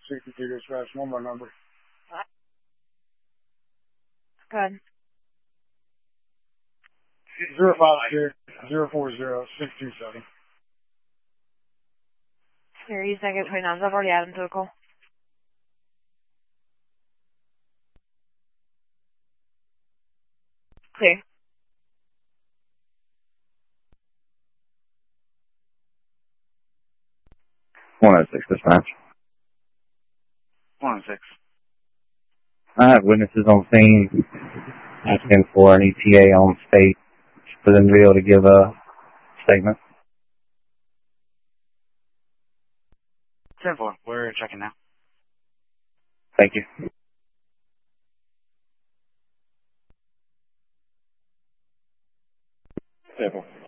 62 dispatch, one more number. Good. 056-040-627. Here, you second between numbers. I've already added them to a call. Clear. 106 dispatch. 106. I have witnesses on scene asking for an ETA on state for them to be able to give a statement. 10-4. We're checking now. Thank you. 10-4.